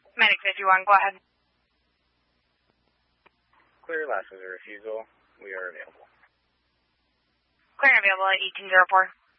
Medic 51, go ahead. Clear, last was a refusal. We are available. Clear and available at 1804.